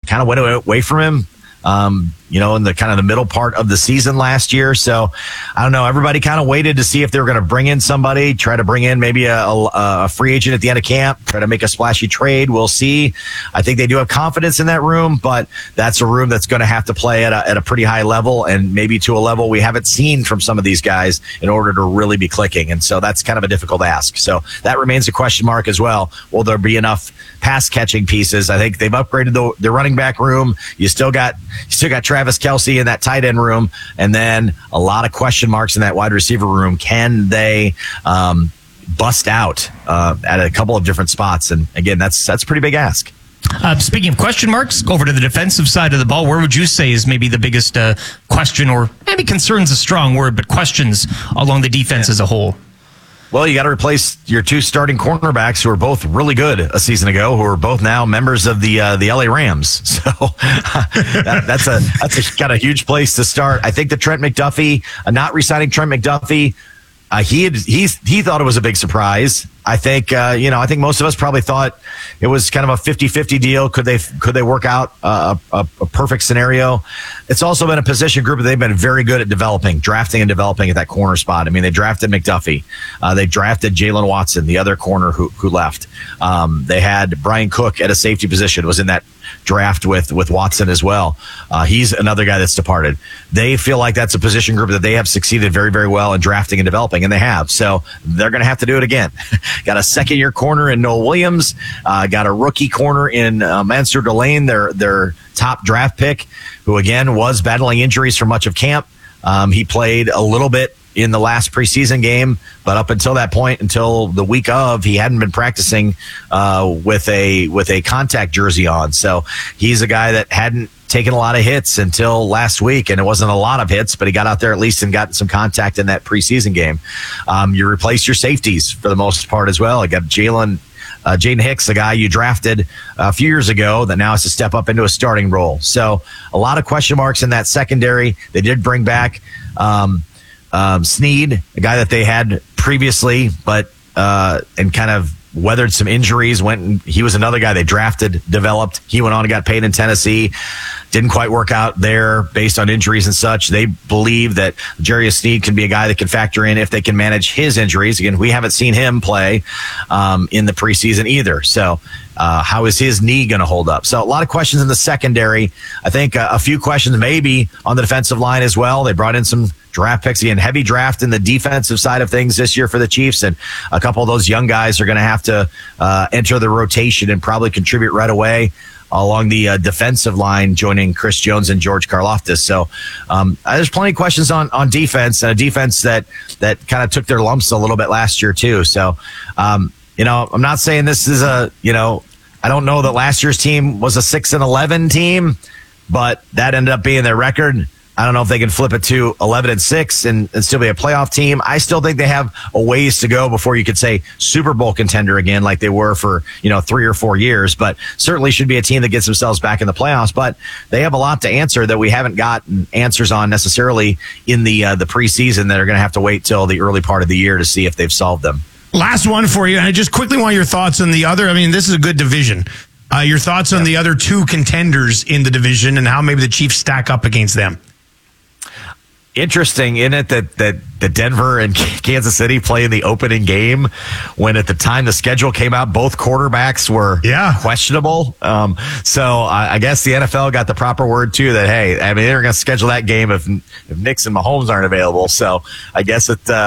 kind of went away from him. In the kind of the middle part of the season last year. So I don't know. Everybody kind of waited to see if they were going to bring in somebody, try to bring in maybe a free agent at the end of camp, try to make a splashy trade. We'll see. I think they do have confidence in that room, but that's a room that's going to have to play at a pretty high level, and maybe to a level we haven't seen from some of these guys in order to really be clicking. And so that's kind of a difficult ask. So that remains a question mark as well. Will there be enough pass catching pieces? I think they've upgraded the running back room. You still got Travis Kelce in that tight end room, and then a lot of question marks in that wide receiver room. Can they bust out at a couple of different spots? And again, that's a pretty big ask. Speaking of question marks, over to the defensive side of the ball, where would you say is maybe the biggest question, or maybe concern's a strong word, but questions along the defense as a whole? Well, you got to replace your two starting cornerbacks who are both really good a season ago, who are both now members of the LA Rams. So that's got a huge place to start. I think that Trent McDuffie, not re-signing Trent McDuffie, he thought it was a big surprise. I think I think most of us probably thought it was kind of a 50-50 deal. Could they work out a perfect scenario? It's also been a position group that they've been very good at drafting and developing at that corner spot. I mean, they drafted McDuffie. They drafted Jalen Watson, the other corner who left. They had Brian Cook at a safety position, was in that draft with Watson as well. He's another guy that's departed. They feel like that's a position group that they have succeeded very, very well in drafting and developing, and they have. So they're going to have to do it again. Got a second-year corner in Noel Williams. Got a rookie corner in Mansour Delane, their top draft pick, who, again, was battling injuries for much of camp. He played a little bit in the last preseason game, but up until that point, until the week of, he hadn't been practicing with a contact jersey on. So he's a guy that hadn't taken a lot of hits until last week, and it wasn't a lot of hits, but he got out there at least and got some contact in that preseason game. You replace your safeties for the most part as well. I got Jaden Hicks, a guy you drafted a few years ago that now has to step up into a starting role. So a lot of question marks in that secondary. They did bring back Snead, a guy that they had previously, but and kind of weathered some injuries. He was another guy they drafted, developed. He went on and got paid in Tennessee. Didn't quite work out there based on injuries and such. They believe that Jarius Snead can be a guy that can factor in if they can manage his injuries. Again, we haven't seen him play in the preseason either. So how is his knee going to hold up? So a lot of questions in the secondary. I think a few questions maybe on the defensive line as well. They brought in some draft picks. Again, heavy draft in the defensive side of things this year for the Chiefs, and a couple of those young guys are going to have to enter the rotation and probably contribute right away along the defensive line, joining Chris Jones and George Karlaftis. So there's plenty of questions on defense, and a defense that kind of took their lumps a little bit last year too. So I'm not saying this is I don't know that last year's team was a 6-11 team, but that ended up being their record. I don't know if they can flip it to 11-6 and still be a playoff team. I still think they have a ways to go before you could say Super Bowl contender again, like they were for 3 or 4 years. But certainly should be a team that gets themselves back in the playoffs. But they have a lot to answer that we haven't gotten answers on necessarily in the preseason, that are going to have to wait till the early part of the year to see if they've solved them. Last one for you. I just quickly want your thoughts on the other. I mean, this is a good division. Your thoughts on the other two contenders in the division and how maybe the Chiefs stack up against them. Interesting, isn't it, that Denver and Kansas City play in the opening game when at the time the schedule came out, both quarterbacks were questionable. So I guess the NFL got the proper word too, that, hey, I mean, they're going to schedule that game if Knicks and Mahomes aren't available. So I guess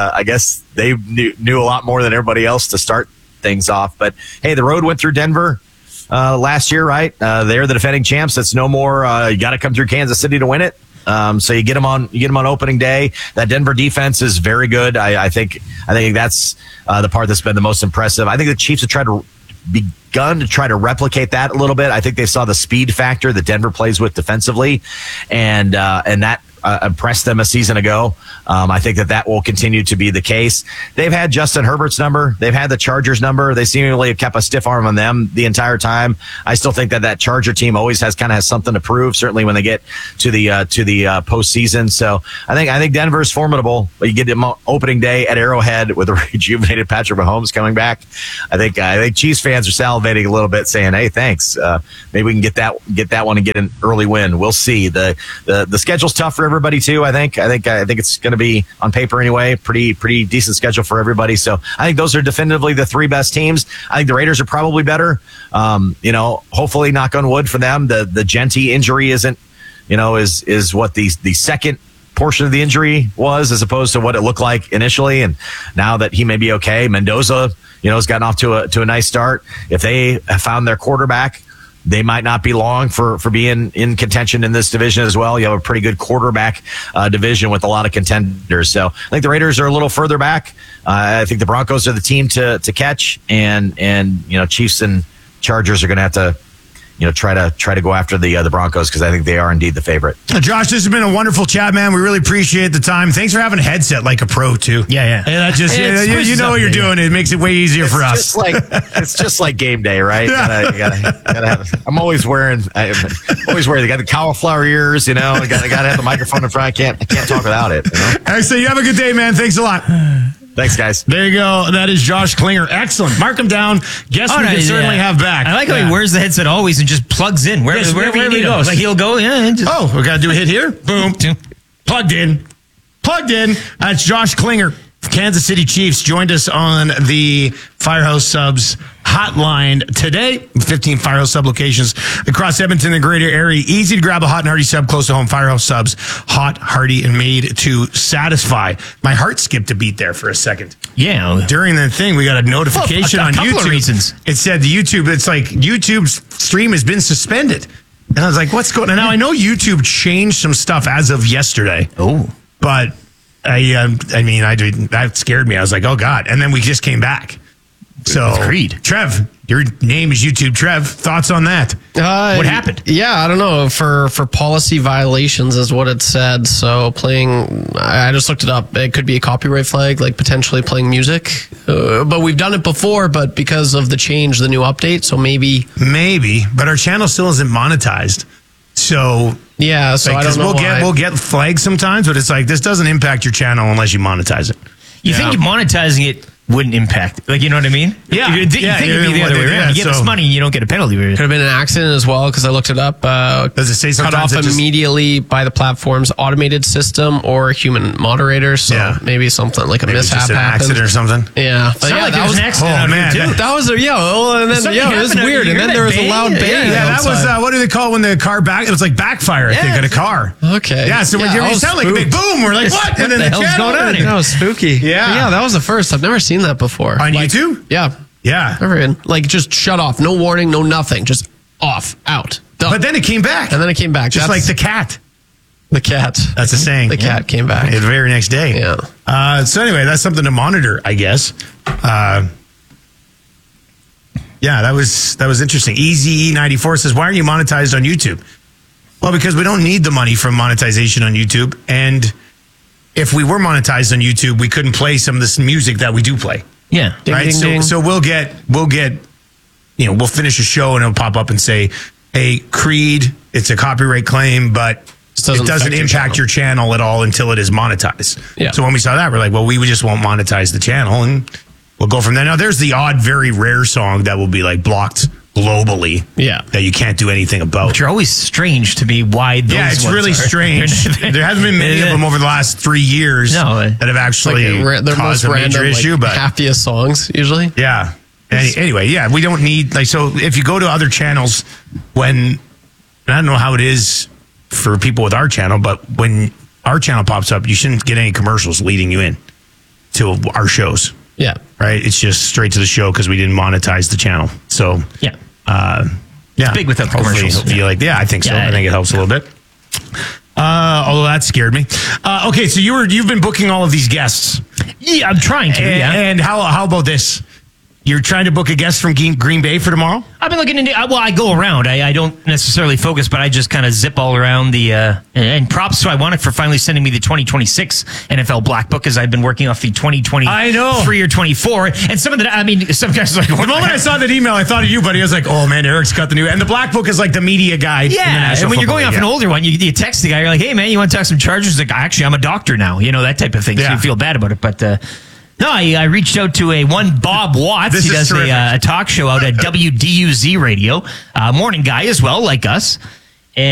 they knew a lot more than everybody else to start things off. But hey, the road went through Denver last year, right? They're the defending champs. That's no more. You got to come through Kansas City to win it. So you get them on opening day. That Denver defense is very good. I think that's the part that's been the most impressive. I think the Chiefs have begun to try to replicate that a little bit. I think they saw the speed factor that Denver plays with defensively, and that impressed them a season ago. I think that will continue to be the case. They've had Justin Herbert's number. They've had the Chargers number. They seemingly have kept a stiff arm on them the entire time. I still think that Charger team always has something to prove, certainly when they get to the postseason. So I think Denver's formidable. You get them opening day at Arrowhead with a rejuvenated Patrick Mahomes coming back. I think Chiefs fans are salivating a little bit, saying, "Hey, thanks. Maybe we can get that one and get an early win." We'll see. The schedule's tough for everybody too. I think it's going to be, on paper anyway, pretty decent schedule for everybody. So I think those are definitively the three best teams. I think the Raiders are probably better. Hopefully, knock on wood for them. The Genti injury isn't, is what the second portion of the injury was, as opposed to what it looked like initially. And now that he may be okay, Mendoza, has gotten off to a nice start. If they have found their quarterback, they might not be long for being in contention in this division as well. You have a pretty good quarterback division with a lot of contenders. So I think the Raiders are a little further back. I think the Broncos are the team to catch, and Chiefs and Chargers are going to have to try to go after the Broncos, because I think they are indeed the favorite. Josh, this has been a wonderful chat, man. We really appreciate the time. Thanks for having a headset like a pro too. Yeah. And that just you know what you're doing. It makes it way easier for us. It's just like game day, right? You gotta have, I'm always wearing. They got the cauliflower ears. I gotta have the microphone in front. I can't talk without it. So you have a good day, man. Thanks a lot. Thanks, guys. There you go. That is Josh Klinger. Excellent. Mark him down. Guess we can certainly have back. I like how he wears the headset always and just plugs in wherever he goes. Like he'll go, we got to do a hit here. Boom. Plugged in. That's Josh Klinger. Kansas City Chiefs joined us on the Firehouse Subs hotline today. 15 Firehouse Sub locations across Edmonton and the greater area. Easy to grab a hot and hearty sub close to home. Firehouse Subs, hot, hearty, and made to satisfy. My heart skipped a beat there for a second. Yeah. During the thing, we got a notification on YouTube. A couple of reasons. It said it's like YouTube's stream has been suspended. And I was like, what's going on? Now, I know YouTube changed some stuff as of yesterday. Oh. But that scared me. I was like, oh God. And then we just came back. So, Creed. Trev, your name is YouTube Trev. Thoughts on that? What happened? Yeah, I don't know. For policy violations is what it said. So I just looked it up. It could be a copyright flag, like potentially playing music. But we've done it before, but because of the change, the new update. So maybe. But our channel still isn't monetized. So yeah, so I don't know. We'll get flags sometimes, but it's like, this doesn't impact your channel unless you monetize it. You think monetizing it wouldn't impact, like, you know what I mean? Yeah. You think it'd be the other way around. You give us money, you don't get a penalty. Could have been an accident as well, because I looked it up. Does it say cut off immediately by the platform's automated system or human moderators? So maybe something like maybe mishap just an happened. Accident or something. Yeah, but that was an accident. Oh man, that was and then it was weird. And then there was a loud bang. Yeah, that was what do they call when the car back? It was like backfire, I think, in a car. Okay. Yeah. So when you sound like a big boom, we're like, what? And then the hell's going on here? That was spooky. Yeah, that was the first. I've never seen that before. On YouTube? Yeah. Never in. Like, just shut off. No warning, no nothing. Just off, out. Done. But then it came back. Just like the cat. The cat. That's the saying. The cat came back. The very next day. Yeah. So anyway, that's something to monitor, I guess. Yeah, that was interesting. EZE94 says, why aren't you monetized on YouTube? Well, because we don't need the money from monetization on YouTube. And if we were monetized on YouTube, we couldn't play some of this music that we do play. Yeah. Right. So we'll finish a show and it'll pop up and say, hey, Creed, it's a copyright claim, but it doesn't impact your channel at all until it is monetized. Yeah. So when we saw that, we're like, well, we just won't monetize the channel, and we'll go from there. Now, there's the odd, very rare song that will be like blocked globally. Yeah. That you can't do anything about. Which are always strange to me why those it's ones really are. strange. There hasn't been many of them over the last 3 years that have actually caused a major issue. But happiest songs, usually. Yeah. Anyway, we don't need, so if you go to other channels, when, I don't know how it is for people with our channel, but when our channel pops up, you shouldn't get any commercials leading you in to our shows. Yeah. Right? It's just straight to the show because we didn't monetize the channel. So, it's big without commercials. I think so. I think it helps a little bit. Although that scared me. Okay, so you've been booking all of these guests. Yeah, I'm trying to. And how about this? You're trying to book a guest from Green Bay for tomorrow? I've been looking into. Well, I go around. I don't necessarily focus, but I just kind of zip all around the. And props to Iwanic for finally sending me the 2026 NFL Black Book, as I've been working off the 2023 I know. or 24. And some of the. I mean, some guys are like. The moment I saw that email, I thought of you, buddy. I was like, oh man, Eric's got the new. And the Black Book is like the media guide. in the Yeah, National and when you're Football going off League, an older one, you text the guy. You're like, "Hey, man, you want to talk some Chargers?" He's like, "Actually, I'm a doctor now." You know, that type of thing. So Yeah. you feel bad about it, but. No, I reached out to one Bob Watts. This He is does terrific. a talk show out at WDUZ Radio. Morning guy as well, like us.